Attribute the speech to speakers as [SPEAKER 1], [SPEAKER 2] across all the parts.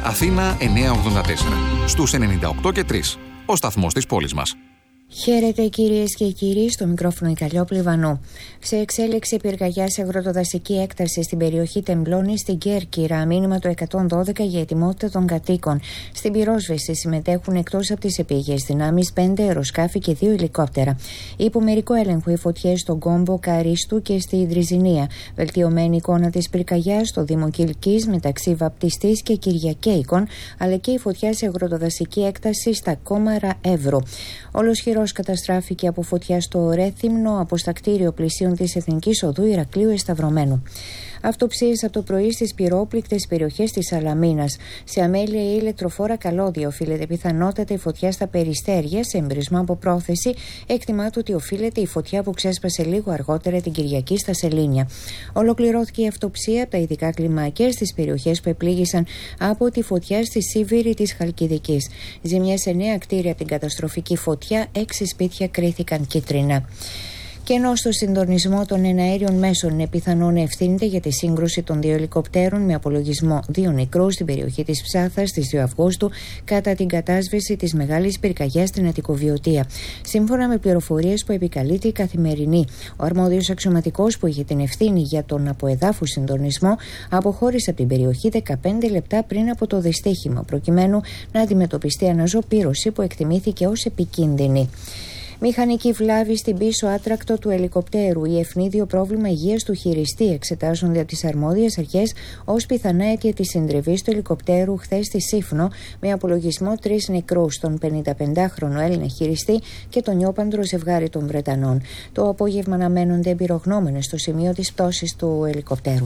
[SPEAKER 1] Αθήνα 984. Στους 98 και 3. Ο σταθμός της πόλης μας.
[SPEAKER 2] Χαίρετε κυρίες και κύριοι, στο μικρόφωνο η Καλλιόπη Βανού. Σε εξέλιξη πυρκαγιά σε αγροτοδασική έκταση στην περιοχή Τεμπλώνη στην Κέρκυρα, μήνυμα το 112 για ετοιμότητα των κατοίκων. Στην πυρόσβεση συμμετέχουν εκτός από τις επίγειες δυνάμεις 5 αεροσκάφη και 2 ελικόπτερα. Υπό μερικό έλεγχο οι φωτιές στον Κόμπο, Καρίστου και στη Δριζινία. Βελτιωμένη εικόνα της πυρκαγιάς στο Δήμο Κιλκής μεταξύ Βαπτιστής και Κυριακέικων, αλλά και η φωτιά σε αγροτοδασική έκταση στα Κόμαρα Εύρου. Ολοσχερός καταστράφηκε από φωτιά στο Ρέθυμνο, από στα κτίριο πλησίων της Εθνικής Οδού Ηρακλείου Εσταυρωμένου. Αυτοψίες από το πρωί στις πυρόπληκτες περιοχές της Σαλαμίνας. Σε Αμέλεια ή ηλεκτροφόρα καλώδια οφείλεται πιθανότατα η φωτιά στα Περιστέρια, σε εμπρισμό από πρόθεση. Εκτιμάται ότι οφείλεται η φωτιά που ξέσπασε λίγο αργότερα την Κυριακή στα Σελήνια. Ολοκληρώθηκε η αυτοψία από τα ειδικά κλιμάκια στις περιοχές που επλήγησαν από τη φωτιά στη Σίβηρη της Χαλκιδικής. Ζημιές σε 9 κτίρια από την καταστροφική φωτιά, 6 σπίτια κρίθηκαν κίτρινα. Και ενώ στο συντονισμό των εναέριων μέσων είναι πιθανό να ευθύνεται για τη σύγκρουση των 2 ελικοπτέρων με απολογισμό 2 νεκρούς στην περιοχή της Ψάθας στις 2 Αυγούστου κατά την κατάσβεση της μεγάλης πυρκαγιάς στην Αττικοβιωτία. Σύμφωνα με πληροφορίες που επικαλείται η Καθημερινή, ο αρμόδιος αξιωματικός που είχε την ευθύνη για τον αποεδάφου συντονισμό αποχώρησε από την περιοχή 15 λεπτά πριν από το δυστύχημα, προκειμένου να αντιμετωπιστεί αναζωπήρωση που εκτιμήθηκε ως επικίνδυνη. Μηχανική βλάβη στην πίσω άτρακτο του ελικοπτέρου ή ευνίδιο πρόβλημα υγείας του χειριστή εξετάζονται από τις αρμόδιες αρχές ως πιθανά αίτια της συντριβής του ελικοπτέρου χθες στη Σύφνο, με απολογισμό 3 νεκρούς, τον 55χρονο Έλληνα χειριστή και τον νιόπαντρο ζευγάρι των Βρετανών. Το απόγευμα αναμένονται εμπειρογνώμονες στο σημείο της πτώσης του ελικοπτέρου.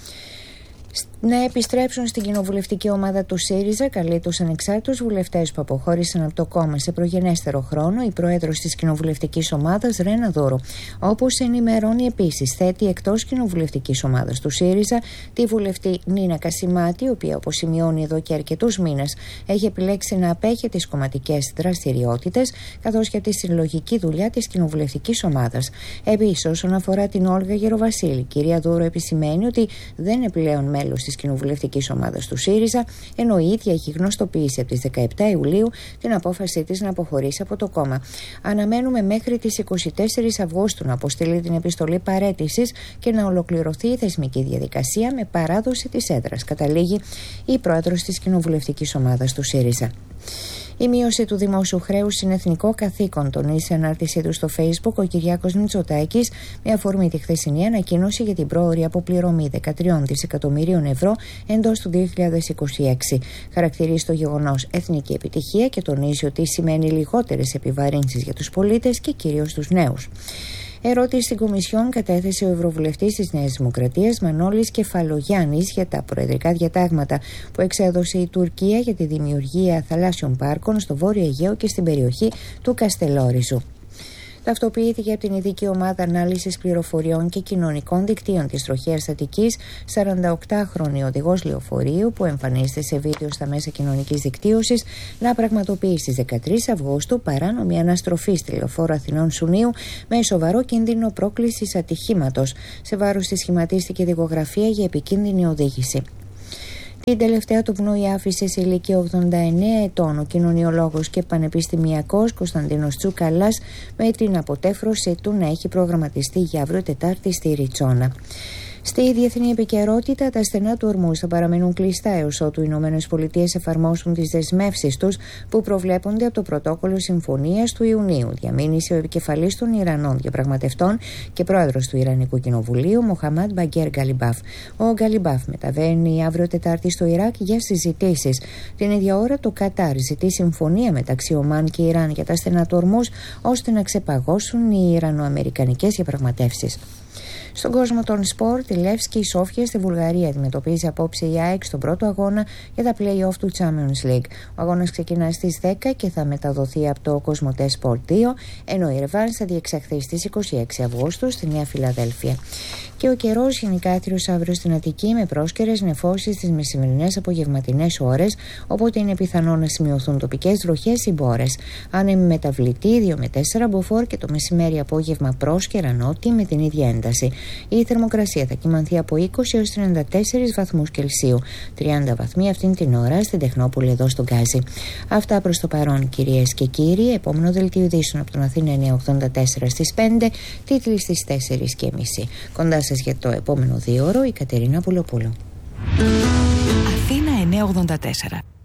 [SPEAKER 2] Να επιστρέψουν στην κοινοβουλευτική ομάδα του ΣΥΡΙΖΑ καλεί τους ανεξάρτητους βουλευτές που αποχώρησαν από το κόμμα σε προγενέστερο χρόνο η πρόεδρος της κοινοβουλευτικής ομάδας Ρένα Δούρου. Όπως ενημερώνει επίσης, θέτει εκτός κοινοβουλευτικής ομάδας του ΣΥΡΙΖΑ τη βουλευτή Νίνα Κασιμάτη, η οποία, όπως σημειώνει εδώ και αρκετούς μήνες, έχει επιλέξει να απέχει τις κομματικές δραστηριότητες καθώς και τη συλλογική δουλειά της κοινοβουλευτικής ομάδας. Επίσης, όσον αφορά την Όλγα Γεροβασίλη, η κυρία Δούρου επισημαίνει ότι δεν είναι πλέον μέλος της κοινοβουλευτικής ομάδας του ΣΥΡΙΖΑ, ενώ η ίδια έχει γνωστοποιήσει από τις 17 Ιουλίου την απόφασή της να αποχωρήσει από το κόμμα. Αναμένουμε μέχρι τις 24 Αυγούστου να αποστείλει την επιστολή παραίτησης και να ολοκληρωθεί η θεσμική διαδικασία με παράδοση της έδρας, καταλήγει η πρόεδρος της κοινοβουλευτικής ομάδας του ΣΥΡΙΖΑ. Η μείωση του δημόσιου χρέους είναι εθνικό καθήκον, τονίζει σε ανάρτησή του στο Facebook ο Κυριάκος Μητσοτάκης, με αφορμή τη χθεσινή ανακοίνωση για την πρόωρη αποπληρωμή 13 δισεκατομμυρίων ευρώ εντός του 2026. Χαρακτηρίζει το γεγονός εθνική επιτυχία και τονίζει ότι σημαίνει λιγότερες επιβαρύνσεις για τους πολίτες και κυρίως τους νέους. Ερώτηση στην Κομισιόν κατέθεσε ο Ευρωβουλευτής της Νέας Δημοκρατίας Μανώλης Κεφαλογιάννης για τα προεδρικά διατάγματα που εξέδωσε η Τουρκία για τη δημιουργία θαλάσσιων πάρκων στο Βόρειο Αιγαίο και στην περιοχή του Καστελόριζου. Ταυτοποιήθηκε από την ειδική ομάδα ανάλυσης πληροφοριών και κοινωνικών δικτύων της τροχέας Αττικής 48χρονη οδηγός λεωφορείου που εμφανίζεται σε βίντεο στα μέσα κοινωνικής δικτύωσης να πραγματοποιεί στις 13 Αυγούστου παράνομη αναστροφή στη λεωφόρο Αθηνών Σουνίου με σοβαρό κίνδυνο πρόκλησης ατυχήματος. Σε βάρος της σχηματίστηκε δικογραφία για επικίνδυνη οδήγηση. Την τελευταία του πνοή άφησε σε ηλικία 89 ετών ο κοινωνιολόγος και πανεπιστημιακός Κωνσταντίνος Τσουκαλάς, με την αποτέφρωσή του να έχει προγραμματιστεί για αύριο Τετάρτη στη Ριτσόνα. Στη διεθνή επικαιρότητα, τα στενά του Ορμούζ θα παραμένουν κλειστά έως ότου οι Ηνωμένες Πολιτείες εφαρμόσουν τις δεσμεύσεις τους που προβλέπονται από το πρωτόκολλο συμφωνίας του Ιουνίου, διαμήνυσε ο επικεφαλής των Ιρανών διαπραγματευτών και πρόεδρος του Ιρανικού Κοινοβουλίου, Μοχαμάντ Μπαγκέρ Γκαλιμπάφ. Ο Γκαλιμπάφ μεταβαίνει αύριο Τετάρτη στο Ιράκ για συζητήσεις. Την ίδια ώρα, το Κατάρ ζητεί συμφωνία μεταξύ Ομάν και Ιράν για τα στενά του Ορμούζ, ώστε να ξεπαγώσουν οι Ιρανο-αμερικανικές διαπραγματεύσεις. Στον κόσμο των σπορ, τη Λεύσκη Σόφια στη Βουλγαρία αντιμετωπίζει απόψε η ΑΕΚ στον πρώτο αγώνα για τα play-off του Champions League. Ο αγώνας ξεκινά στις 10 και θα μεταδοθεί από το Κοσμοτέ Sport 2, ενώ η ρεβάνς θα διεξαχθεί στις 26 Αυγούστου στη Νέα Φιλαδέλφια. Και Και ο καιρός γενικά άθυρος αύριο στην Αττική με πρόσκαιρες νεφώσεις στις μεσημερινές απογευματινές ώρες, οπότε είναι πιθανό να σημειωθούν τοπικές βροχές ή μπόρες. Άνεμοι μεταβλητή 2 με 4 μποφόρ και το μεσημέρι απόγευμα πρόσκαιρα νότια με την ίδια ένταση. Η θερμοκρασία θα κυμανθεί από 20 έως 34 βαθμούς Κελσίου. 30 βαθμοί αυτήν την ώρα στην Τεχνόπολη εδώ στον Γκάζι. Αυτά προς το παρόν, κυρίες και κύριοι. Επόμενο δελτίο ειδήσεων από τον Αθήνα 984 στις 5, τίτλοι στις 4:30. Κοντά σας για το επόμενο 2ωρο η Κατερίνα Πουλοπούλου.
[SPEAKER 3] Αθήνα 984.